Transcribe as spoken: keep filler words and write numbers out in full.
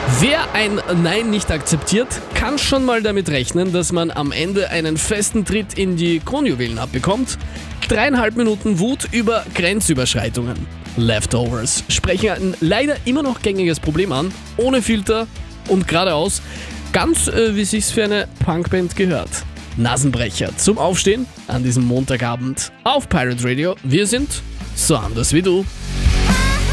Wer ein Nein nicht akzeptiert, kann schon mal damit rechnen, dass man am Ende einen festen Tritt in die Kronjuwelen abbekommt. Dreieinhalb Minuten Wut über Grenzüberschreitungen. Leftovers sprechen ein leider immer noch gängiges Problem an, ohne Filter und geradeaus, ganz äh, wie sich's für eine Punkband gehört. Nasenbrecher zum Aufstehen an diesem Montagabend auf Pirate Radio. Wir sind so anders wie du.